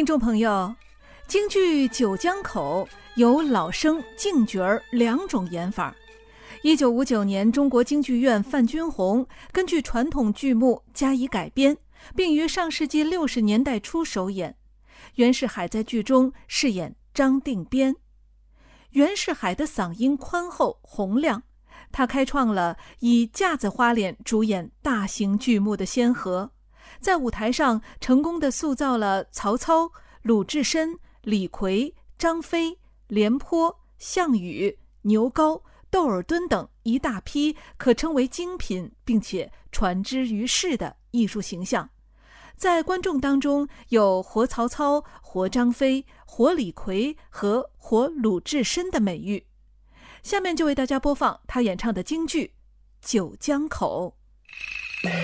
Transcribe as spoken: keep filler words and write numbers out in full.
听众朋友，京剧《九江口》有老生、净角儿两种演法。一九五九年，中国京剧院范君红根据传统剧目加以改编，并于上世纪六十年代初首演。袁世海在剧中饰演张定边。袁世海的嗓音宽厚洪亮，他开创了以架子花脸主演大型剧目的先河，在舞台上成功地塑造了曹操、鲁智深、李逵、张飞、廉颇、项羽、牛皋、窦尔敦等一大批可称为精品并且传之于世的艺术形象。在观众当中有活曹操、活张飞、活李逵和活鲁智深的美誉。下面就为大家播放他演唱的京剧《九江口》。